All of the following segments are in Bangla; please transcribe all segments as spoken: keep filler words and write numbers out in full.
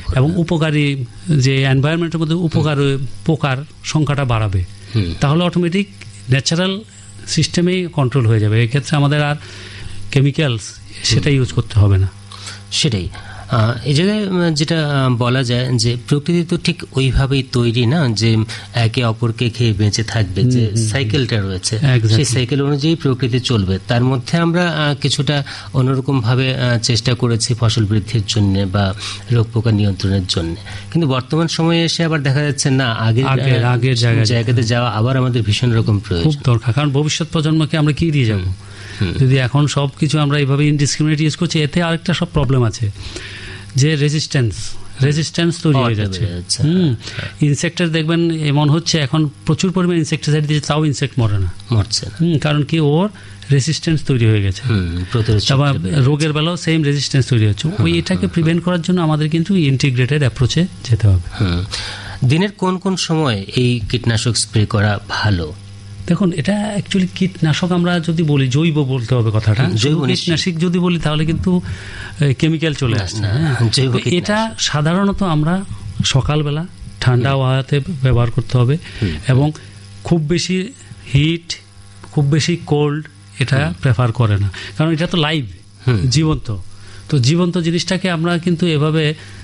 এবং উপকারী যে এনভায়রনমেন্টের মধ্যে উপকারী পোকার সংখ্যাটা বাড়াবে, তাহলে অটোমেটিক ন্যাচারাল সিস্টেমেই কন্ট্রোল হয়ে যাবে। এক্ষেত্রে আমাদের আর কেমিক্যালস সেটা ইউজ করতে হবে না। সেটাই এই জায়গায় যেটা বলা যায় যে প্রকৃতি তো ঠিক ওইভাবেই তৈরি না যে একে অপরকে খেয়ে বেঁচে থাকবে, যে সাইকেলটা রয়েছে সেই সাইকেল অনুযায়ী প্রকৃতি চলবে। তার মধ্যে আমরা কিছুটা অন্যরকম ভাবে চেষ্টা করেছি ফসল বৃদ্ধির জন্য বা রোগ পোকা নিয়ন্ত্রণের জন্য, কিন্তু বর্তমান সময়ে এসে আবার দেখা যাচ্ছে না আগের আগের জায়গাতে যাওয়া আবার আমাদের ভীষণ রকম প্রয়োজন, খুব দরকার। কারণ ভবিষ্যৎ প্রজন্মকে আমরা কি দিয়ে যাবো যদি এখন সব কিছু আমরা এইভাবে ইনডিসক্রিমিনেট ইউজ করছি? এতে আরেকটা সব প্রবলেম আছে যে রেজিস্ট্যান্স রেজিস্ট্যান্স তৈরি হয়ে যাচ্ছে। হুম ইনসেক্টের দেখবেন এমন হচ্ছে এখন প্রচুর পরিমাণে ইনসেক্টিসাইড দিচ্ছে, তাও ইনসেক্ট মরে না, মরছে না। হুম কারণ কি ওর রেজিস্ট্যান্স তৈরি হয়ে গেছে। আবার রোগের বেলাও সেম রেজিস্ট্যান্স তৈরি হচ্ছে। ওই এটাকে প্রিভেন্ট করার জন্য আমাদের কিন্তু ইন্টিগ্রেটেড অ্যাপ্রোচে যেতে হবে। দিনের কোন কোন সময় এই কীটনাশক স্প্রে করা ভালো? দেখুন এটা অ্যাকচুয়ালি কীটনাশক আমরা যদি বলি জৈব বলতে হবে কথাটা, জৈব কীটনাশক যদি বলি তাহলে কিন্তু কেমিক্যাল চলে আসছে। এটা সাধারণত আমরা সকালবেলা ঠান্ডা আবহাওয়াতে ব্যবহার করতে হবে এবং খুব বেশি হিট খুব বেশি কোল্ড এটা প্রেফার করে না, কারণ এটা তো লাইভ জীবন্ত। তো জীবন্ত জিনিসটাকে আমরা কিন্তু এভাবে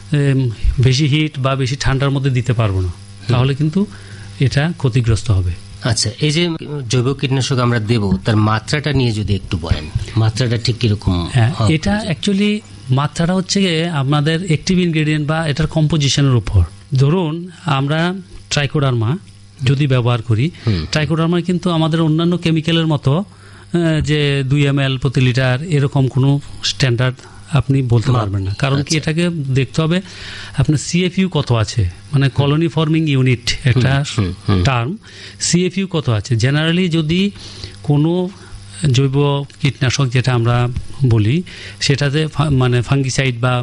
বেশি হিট বা বেশি ঠান্ডার মধ্যে দিতে পারবো না, তাহলে কিন্তু এটা ক্ষতিগ্রস্ত হবে। আচ্ছা এই যে জৈব কীটনাশক আমরা দেব তার মাত্রাটা নিয়ে যদি একটু বলেন, মাত্রাটা ঠিক কিরকম? হ্যাঁ এটা অ্যাকচুয়ালি মাত্রাটা হচ্ছে আমাদের অ্যাক্টিভ ইনগ্রেডিয়েন্ট বা এটার কম্পোজিশনের উপর। ধরুন আমরা ট্রাইকোডার্মা যদি ব্যবহার করি, ট্রাইকোডার্মা কিন্তু আমাদের অন্যান্য কেমিক্যালের মতো যে দুই এম এল প্রতি লিটার এরকম কোনো স্ট্যান্ডার্ড আপনি বলতে পারবেন না, কারণ কি এটাকে দেখতে হবে আপনার সিএফইউ কত আছে, মানে কলোনি ফর্মিং ইউনিট একটা টার্ম, সিএফইউ কত আছে। জেনারেলি যদি কোনো জৈব কীটনাশক যেটা আমরা বলি সেটাতে মানে ফাঙ্গিসাইড বা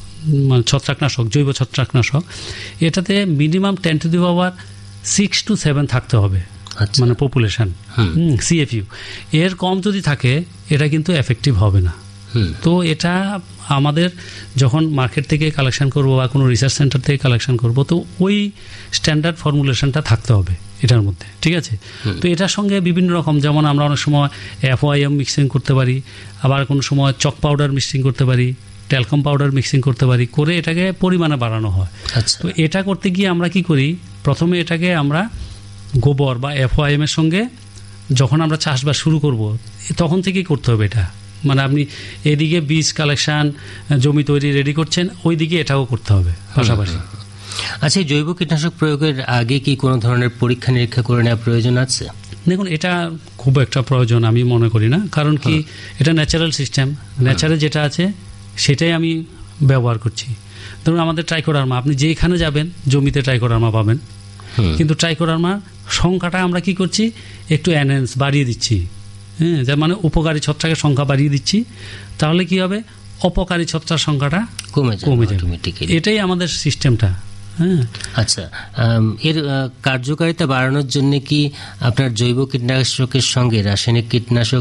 ছত্রাকনাশক জৈব ছত্রাকনাশক এটাতে minimum ten to the power six two seven থাকতে হবে, মানে পপুলেশন সিএফইউ। এর কম যদি থাকে এটা কিন্তু এফেক্টিভ হবে না। তো এটা আমাদের যখন মার্কেট থেকে কালেকশন করব বা কোনো রিসার্চ সেন্টার থেকে কালেকশন করব তো ওই স্ট্যান্ডার্ড ফর্মুলেশনটা থাকতে হবে এটার মধ্যে, ঠিক আছে? তো এটার সঙ্গে বিভিন্ন রকম, যেমন আমরা অনেক সময় এফওআইএম মিক্সিং করতে পারি, আবার কোনো সময় চক পাউডার মিক্সিং করতে পারি, ট্যালকম পাউডার মিক্সিং করতে পারি, করে এটাকে পরিমাণে বাড়ানো হয়। তো এটা করতে গিয়ে আমরা কি করি, প্রথমে এটাকে আমরা গোবর বা এফওআইএম এর সঙ্গে যখন আমরা চাষবাস শুরু করব তখন থেকেই করতে হবে এটা, মানে আপনি এদিকে বীজ কালেকশন জমি তৈরি রেডি করছেন, ওইদিকে এটাও করতে হবে পাশাপাশি। আচ্ছা এই জৈব কীটনাশক প্রয়োগের আগে কি কোনো ধরনের পরীক্ষা নিরীক্ষা করে নেওয়া প্রয়োজন আছে? দেখুন এটা খুব একটা প্রয়োজন আমি মনে করি না, কারণ কি এটা ন্যাচারাল সিস্টেম, ন্যাচারে যেটা আছে সেটাই আমি ব্যবহার করছি। ধরুন আমাদের ট্রাইকোডার্মা, আপনি যেখানে যাবেন জমিতে ট্রাইকোডার্মা পাবেন, কিন্তু ট্রাইকোডার্মার সংখ্যাটা আমরা কি করছি একটু এনহ্যান্স বাড়িয়ে দিচ্ছি, হ্যাঁ, যার মানে উপকারী ছত্রাকের সংখ্যা বাড়িয়ে দিচ্ছি, তাহলে কি হবে অপকারী ছত্রাক সংখ্যাটা কমে কমে যাবে। এটাই আমাদের সিস্টেমটা। হ্যাঁ আচ্ছা এর কার্যকারিতা বাড়ানোর জন্য কি আপনার জৈব কীটনাশকের সঙ্গে রাসায়নিক কীটনাশক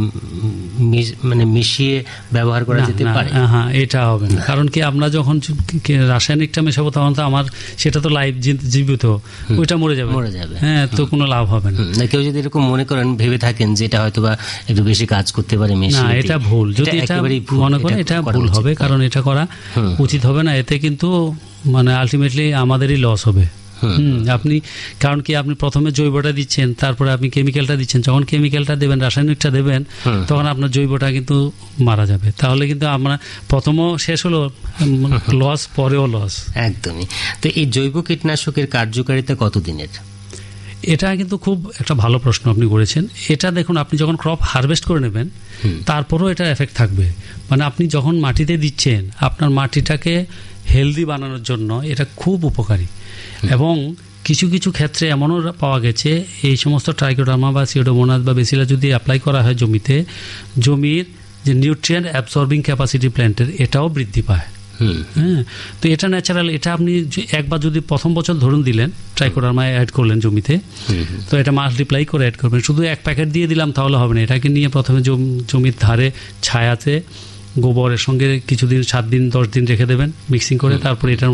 মানে মিশিয়ে ব্যবহার করা যেতে পারে? হ্যাঁ এটা হবে না, কারণ কি আমরা যখন রাসায়নিকটা মেশাবো তখন তো আমার সেটা তো লাইভ জীবিত, ওইটা মরে যাবে মরে যাবে হ্যাঁ, তো কোনো লাভ হবে না। কেউ যদি এরকম মনে করেন ভেবে থাকেন যে এটা হয়তো বা একটু বেশি কাজ করতে পারে, না এটা ভুল। যদি এটা মনে করেন এটা ভুল হবে, কারণ এটা করা উচিত হবে না। এতে কিন্তু মানে আলটিমেটলি আমাদেরই লস হবে। হুম আপনি কারণ কি আপনি প্রথমে জৈবটা দিচ্ছেন, তারপরে আপনি কেমিক্যালটা দিচ্ছেন, যখন কেমিক্যালটা দেবেন রাসায়নিকটা দেবেন তখন আপনার জৈবটা কিন্তু মারা যাবে, তাহলে কিন্তু আমরা প্রথমও শেষ হলো লস, পরেও লস। একদমই। তো এই জৈব কীটনাশকের কার্যকারিতা কতদিনের? এটা কিন্তু খুব একটা ভালো প্রশ্ন আপনি করেছেন। এটা দেখুন আপনি যখন ক্রপ হারভেস্ট করে নেবেন তারপরেও এটা এফেক্ট থাকবে, মানে আপনি যখন মাটিতে দিচ্ছেন আপনার মাটিটাকে হেলদি বানানোর জন্য এটা খুব উপকারী। এবং কিছু কিছু ক্ষেত্রে এমনও পাওয়া গেছে এই সমস্ত ট্রাইকোডার্মা বা সিউডোমোনাস বা বেসিলা যদি অ্যাপ্লাই করা হয় জমিতে, জমির যে নিউট্রিয়েন্ট অ্যাবসর্বিং ক্যাপাসিটি প্ল্যান্টের এটাও বৃদ্ধি পায়। হ্যাঁ তো এটা ন্যাচারাল। এটা আপনি একবার যদি প্রথম বছর ধরুন দিলেন ট্রাইকোডার্মা অ্যাড করলেন জমিতে, তো এটা মাল্টিপ্লাই করে অ্যাড করবেন। শুধু এক প্যাকেট দিয়ে দিলাম তাহলে হবে না, এটাকে নিয়ে প্রথমে জমির ধারে ছায়াতে গোবরের সঙ্গে কিছুদিন সাত দিন দশ দিন রেখে দেবেন মিক্সিং করে, তারপরে এটার